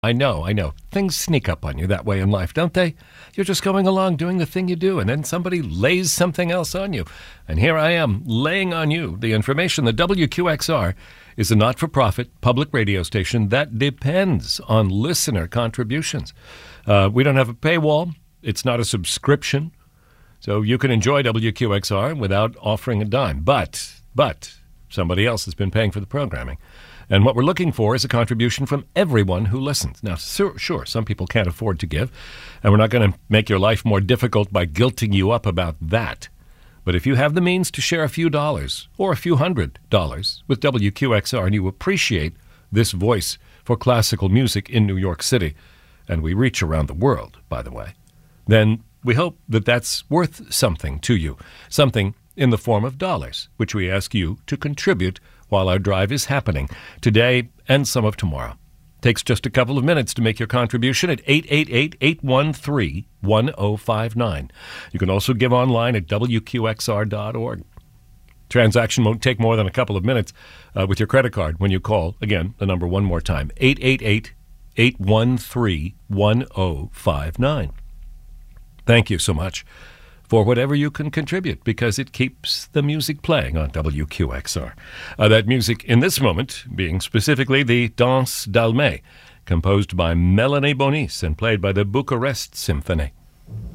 I know. Things sneak up on you that way in life, don't they? You're just going along doing the thing you do, and then somebody lays something else on you. And here I am, laying on you the information that WQXR is a not-for-profit public radio station that depends on listener contributions. We don't have a paywall. It's not a subscription. So you can enjoy WQXR without offering a dime. But somebody else has been paying for the programming. And what we're looking for is a contribution from everyone who listens. Now, sure, some people can't afford to give, and we're not going to make your life more difficult by guilting you up about that. But if you have the means to share a few dollars or a few $100s with WQXR and you appreciate this voice for classical music in New York City, and we reach around the world, by the way, then we hope that that's worth something to you, something in the form of dollars, which we ask you to contribute while our drive is happening today and some of tomorrow. Takes just a couple of minutes to make your contribution at 888-813-1059. You can also give online at WQXR.org. Transaction won't take more than a couple of minutes with your credit card when you call. Again, the number one more time, 888-813-1059. Thank you so much for whatever you can contribute, because it keeps the music playing on WQXR. That music in this moment being specifically the Danse d'Almé, composed by Melanie Bonis and played by the Bucharest Symphony.